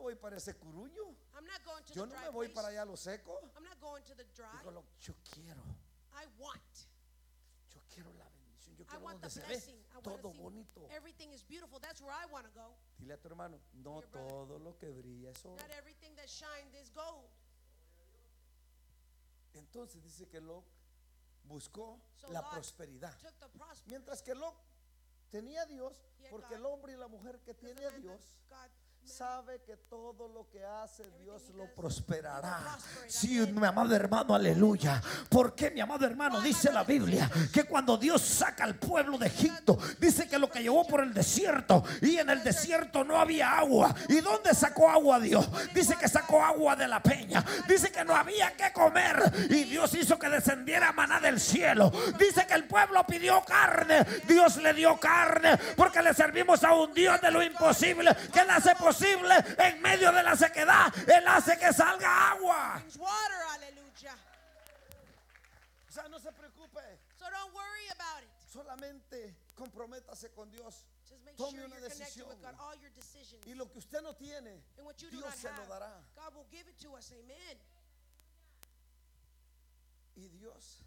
voy para ese curuño. I'm not going to Yo the no dry me voy place. para allá a lo seco. I'm not going to the dry. Dijo, yo quiero I want la bendición. Yo I quiero want donde the se ve blessing. I want to todo see bonito. everything is beautiful. That's where I want to go. Dile a tu hermano, no Dear brother, todo lo que brilla es oro. Not everything that shines is gold. Entonces dice que Lot buscó So la Lot prosperidad. took the prosperity. Mientras que Lot tenía a Dios, He had porque God. el hombre y la mujer que tiene a Dios sabe que todo lo que hace Dios lo prosperará. Sí, mi amado hermano, aleluya. ¿Por qué, mi amado hermano? Dice la Biblia que cuando Dios saca al pueblo de Egipto, dice que lo que llevó por el desierto, y en el desierto no había agua. ¿Y dónde sacó agua Dios? Dice que sacó agua de la peña. Dice que no había que comer y Dios hizo que descendiera maná del cielo. Dice que el pueblo pidió carne, Dios le dio carne, porque le servimos a un Dios de lo imposible, que le hace posible en medio de la sequedad. Él hace que salga agua. Brings water, hallelujah. O sea, no se preocupe, So don't worry about it. solamente comprométase con Dios. Just make Tome sure una you're connected decisión. with God. All your decisions. Y lo que usted no tiene, And what you do Dios not se lo have, dará. God will give it to us. Amen. Y Dios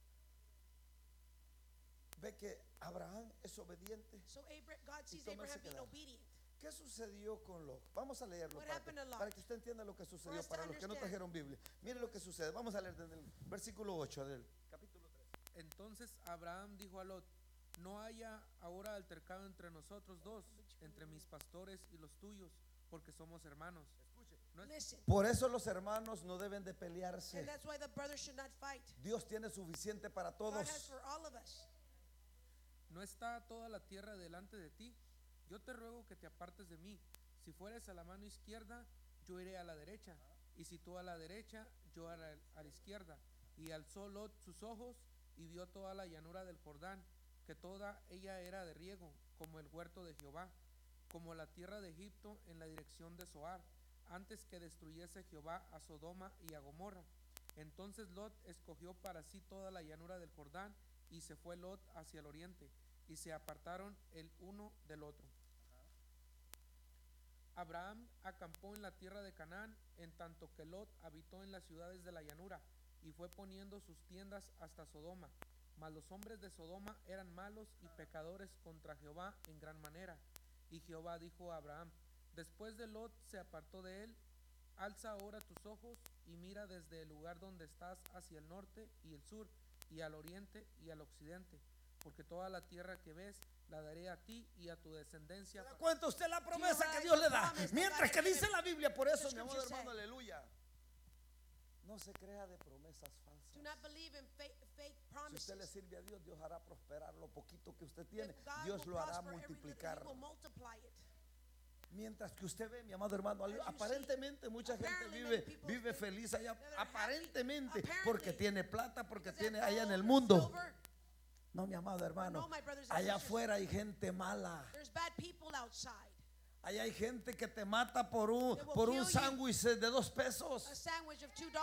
ve que Abraham es obediente. So God sees toma Abraham ese being quedar. obedient. ¿Qué sucedió con Lot? Vamos a leerlo What para happened to Lot? para que usted entienda lo que For sucedió. us to Para los que no understand. trajeron Biblia, mire lo que sucede. Vamos a leer desde el versículo 8 del capítulo 3. Entonces Abraham dijo a Lot: no haya ahora altercado entre nosotros dos, entre mis pastores y los tuyos, porque somos hermanos. No es- Listen. Por eso los hermanos no deben de And pelearse. that's why the brothers should not fight. Dios tiene suficiente para God has todos. for all of us. ¿No está toda la tierra delante de ti? Yo te ruego que te apartes de mí. Si fueres a la mano izquierda, yo iré a la derecha, y si tú a la derecha, yo a la izquierda. Y alzó Lot sus ojos y vio toda la llanura del Jordán, que toda ella era de riego, como el huerto de Jehová, como la tierra de Egipto en la dirección de Zoar, antes que destruyese Jehová a Sodoma y a Gomorra. Entonces Lot escogió para sí toda la llanura del Jordán, y se fue Lot hacia el oriente, y se apartaron el uno del otro. Abraham acampó en la tierra de Canaán, en tanto que Lot habitó en las ciudades de la llanura, y fue poniendo sus tiendas hasta Sodoma. Mas los hombres de Sodoma eran malos y pecadores contra Jehová en gran manera. Y Jehová dijo a Abraham, después de Lot se apartó de él: alza ahora tus ojos y mira desde el lugar donde estás hacia el norte y el sur, y al oriente y al occidente, porque toda la tierra que ves la daré a ti y a tu descendencia. ¿Se da cuenta usted la promesa que Dios le da? Mientras que dice la Biblia, por eso, mi amado hermano, aleluya. No se crea de promesas falsas. Do not believe in fake Si usted le promises. sirve a Dios, Dios hará prosperar lo poquito que usted tiene. If God Dios will lo hará prosper every little, multiplicar. He will multiply it. Mientras que usted ve, mi amado hermano, As you aparentemente mucha gente apparently vive, many people vive think feliz allá, that they're happy, aparentemente, apparently, porque tiene plata, porque because they tiene have allá en el gold, mundo. silver. No, mi amado hermano, No, my brothers and allá sisters. afuera hay gente mala. There's bad people outside. Allá hay gente que te mata por They will un kill you. sándwich de 2 A pesos. sandwich of $2.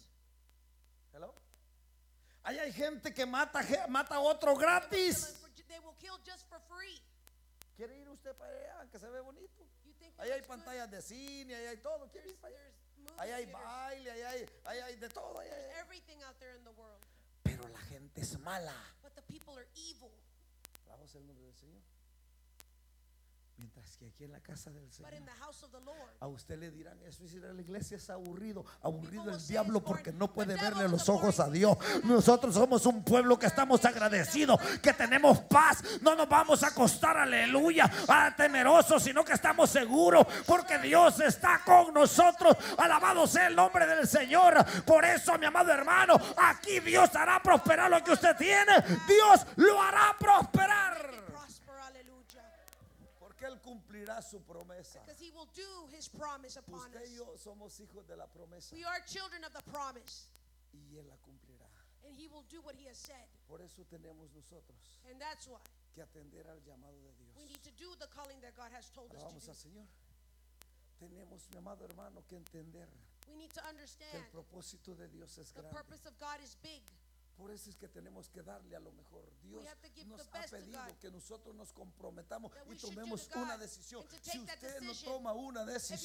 Hello. Allá hay gente que mata a otro gratis. They will kill just for free. ¿Quiere ir usted para allá? Que se ve bonito. You think Ahí hay that's good? pantallas de cine, ahí hay todo. ¿Quiere ir para allá? There's movie Ahí hay theaters. baile, ahí hay de todo. Ahí hay. Everything out there in the world. Pero la gente es mala. But the people are evil. Alabamos el nombre del Señor. Mientras que aquí en la casa del But Señor, in the house of the Lord, a usted le dirán eso, y si la iglesia es aburrido People el will say diablo, it's porque boring. no puede The devil verle is los a ojos a boring Dios. thing. Nosotros somos un pueblo que estamos agradecidos, que tenemos paz, no nos vamos a acostar, aleluya, temerosos, sino que estamos seguros, porque Dios está con nosotros. Alabado sea el nombre del Señor. Por eso, mi amado hermano, aquí Dios hará prosperar lo que usted tiene. Dios lo hará prosperar, prosper, hallelujah. porque Él cumplirá su promesa. Because He will do His promise upon Usted y us. yo somos hijos de la promesa, We are children of the promise. y Él la cumplirá. And He will do what He has said. Por eso tenemos nosotros And that's why que atender al llamado de we need Dios. to do the calling that God has told us to Alabamos do. al Señor. Tenemos, mi amado hermano, que entender We need to que understand el propósito de Dios es the grande. purpose of God is big. Por eso es que tenemos que darle a lo mejor. Dios have to give nos the ha best to pedido God. que nosotros nos comprometamos That y we should do tomemos to God una decisión. and to Si take that usted no decision. toma una If you